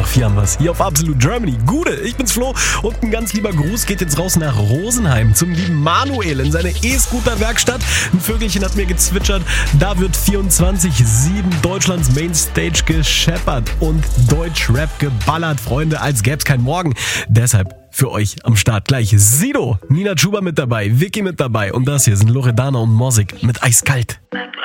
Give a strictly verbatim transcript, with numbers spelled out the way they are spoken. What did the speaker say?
vier haben wir's. Hier auf Absolute Germany. Gute, ich bin's Flo und ein ganz lieber Gruß geht jetzt raus nach Rosenheim zum lieben Manuel in seine E-Scooter-Werkstatt. Ein Vögelchen hat mir gezwitschert, da wird vierundzwanzig sieben Deutschlands Mainstage gescheppert und Deutschrap geballert, Freunde, als gäb's kein Morgen. Deshalb für euch am Start gleich Sido, Nina Chuba mit dabei, Vicky mit dabei und das hier sind Loredana und Mosik mit Eiskalt.